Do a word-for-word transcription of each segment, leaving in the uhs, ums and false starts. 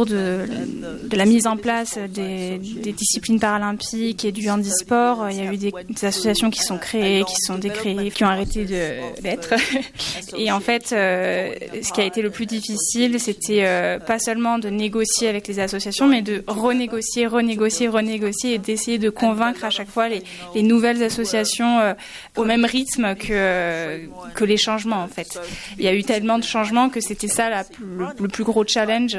autour de, de la mise en place des, des disciplines paralympiques et du handisport. Il y a eu des, des associations qui sont créées, qui sont décréées, qui ont arrêté de, d'être. Et en fait, euh, ce qui a été le plus difficile, c'était euh, pas seulement de négocier avec les associations, mais de renégocier, renégocier, renégocier et d'essayer de convaincre à chaque fois les, les nouvelles associations euh, au même rythme que, euh, que les changements, en fait. Il y a eu tellement de changements que c'était ça la, le, le plus gros challenge,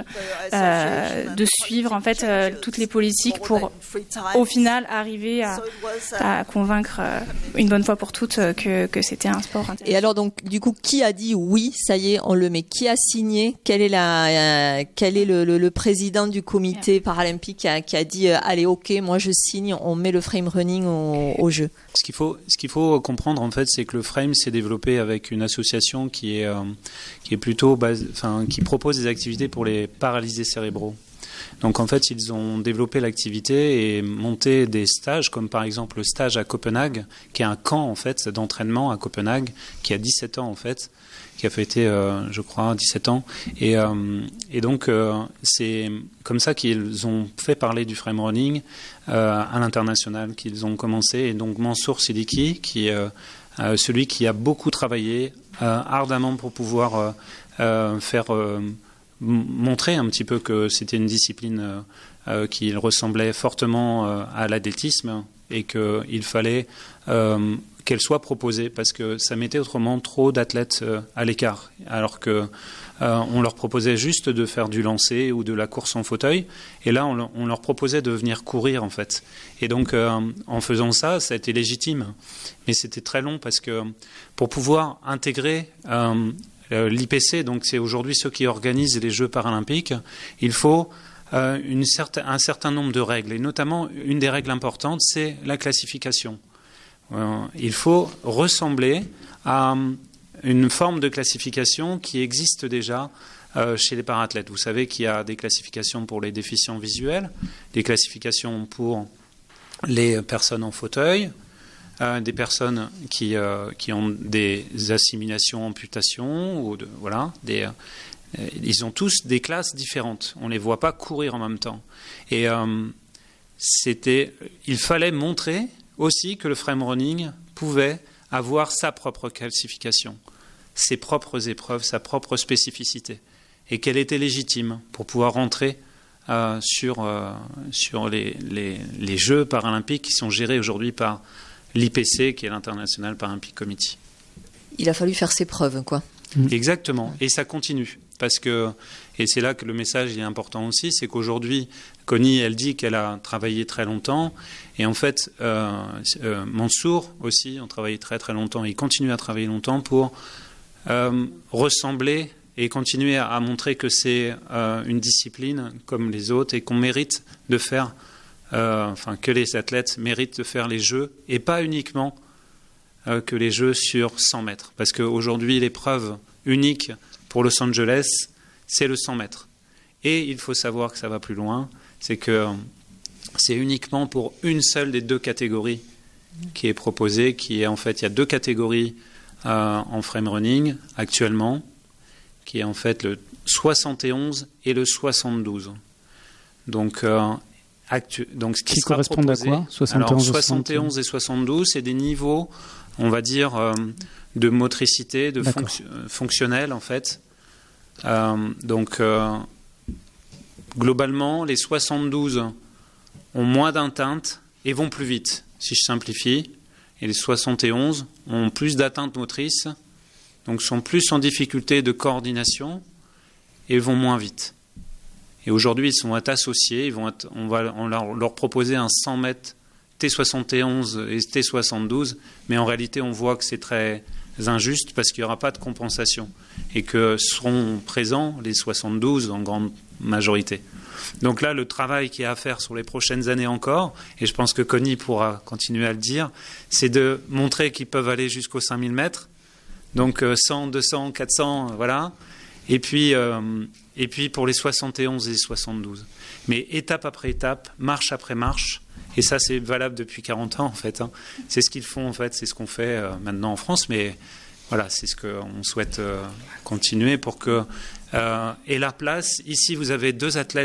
euh, de suivre en fait euh, toutes les politiques pour au final arriver à, à convaincre euh, une bonne fois pour toutes euh, que, que c'était un sport intéressant. Et alors donc du coup qui a dit oui, ça y est, on le met, qui a signé, quel est la euh, quel est le, le, le président du comité yeah. paralympique qui a, qui a dit euh, allez ok, moi je signe, on met le frame running au, au jeu. Ce qu'il faut ce qu'il faut comprendre en fait, c'est que le frame s'est développé avec une association qui est euh, qui est plutôt base, enfin qui propose des activités pour les paralysés cérébraux. Donc en fait, ils ont développé l'activité et monté des stages, comme par exemple le stage à Copenhague, qui est un camp en fait d'entraînement à Copenhague, qui a dix-sept ans en fait, qui a fêté, euh, je crois, dix-sept ans. Et, euh, et donc euh, c'est comme ça qu'ils ont fait parler du frame running euh, à l'international, qu'ils ont commencé. Et donc Mansour Siddiqui, qui est euh, celui qui a beaucoup travaillé euh, ardemment pour pouvoir euh, euh, faire euh, montrer un petit peu que c'était une discipline euh, qui ressemblait fortement euh, à l'athlétisme et qu'il fallait euh, qu'elle soit proposée parce que ça mettait autrement trop d'athlètes euh, à l'écart, alors que euh, on leur proposait juste de faire du lancer ou de la course en fauteuil, et là on, on leur proposait de venir courir en fait. Et donc euh, en faisant ça, ça a été légitime, mais c'était très long parce que pour pouvoir intégrer euh, l'I P C, donc c'est aujourd'hui ceux qui organisent les Jeux paralympiques, il faut euh, une certain, un certain nombre de règles, et notamment une des règles importantes, c'est la classification. Euh, il faut ressembler à une forme de classification qui existe déjà euh, chez les parathlètes. Vous savez qu'il y a des classifications pour les déficients visuels, des classifications pour les personnes en fauteuil, Euh, des personnes qui, euh, qui ont des assimilations, amputations, ou de, voilà, des, euh, ils ont tous des classes différentes. On ne les voit pas courir en même temps. Et euh, c'était, il fallait montrer aussi que le frame running pouvait avoir sa propre classification, ses propres épreuves, sa propre spécificité, et qu'elle était légitime pour pouvoir rentrer euh, sur, euh, sur les, les, les Jeux paralympiques qui sont gérés aujourd'hui par l'I P C, qui est l'International Paralympic Committee. Il a fallu faire ses preuves, quoi. Mmh. Exactement, et ça continue. Parce que, et c'est là que le message est important aussi, c'est qu'aujourd'hui, Connie, elle dit qu'elle a travaillé très longtemps, et en fait, euh, euh, Mansour aussi ont travaillé très très longtemps, et ils continuent à travailler longtemps pour euh, ressembler et continuer à, à montrer que c'est euh, une discipline comme les autres, et qu'on mérite de faire Euh, enfin, que les athlètes méritent de faire les Jeux, et pas uniquement euh, que les Jeux sur cent mètres. Parce qu'aujourd'hui, l'épreuve unique pour Los Angeles, c'est le cent mètres. Et il faut savoir que ça va plus loin, c'est que euh, c'est uniquement pour une seule des deux catégories qui est proposée, qui est en fait, il y a deux catégories euh, en frame running actuellement, qui est en fait le soixante et onze et le soixante-douze. Donc, euh, Actu- donc, ce qui, qui sera correspondent proposé, à quoi soixante et onze, alors, soixante et onze et soixante-douze, c'est des niveaux, on va dire, euh, de motricité, de fonc- fonctionnel, en fait. Euh, donc, euh, globalement, les soixante-douze ont moins d'atteinte et vont plus vite, si je simplifie. Et les soixante et onze ont plus d'atteintes motrices, donc sont plus en difficulté de coordination et vont moins vite. Et aujourd'hui, ils sont associés. Ils vont être, on va on leur, leur proposer un cent mètres T soixante et onze et T soixante-douze, mais en réalité, on voit que c'est très injuste parce qu'il n'y aura pas de compensation et que seront présents les soixante-douze en grande majorité. Donc là, le travail qu'il y a à faire sur les prochaines années encore, et je pense que Connie pourra continuer à le dire, c'est de montrer qu'ils peuvent aller jusqu'aux cinq mille mètres, donc cent, deux cents, quatre cents, voilà. Et puis, euh, et puis pour les soixante et onze et les soixante-douze. Mais étape après étape, marche après marche, et ça c'est valable depuis quarante ans en fait. Hein. C'est ce qu'ils font en fait, c'est ce qu'on fait euh, maintenant en France, mais voilà, c'est ce qu'on souhaite euh, continuer pour que... Euh, et la place, ici vous avez deux athlètes